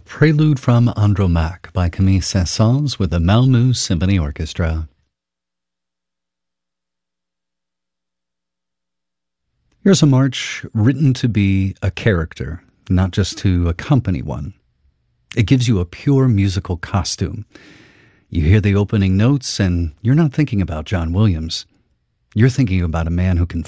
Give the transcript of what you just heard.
Prelude from Andromaque by Camille Saint-Saëns with the Malmö Symphony Orchestra. Here's a march written to be a character, not just to accompany one. It gives you a pure musical costume. You hear the opening notes and you're not thinking about John Williams. You're thinking about a man who can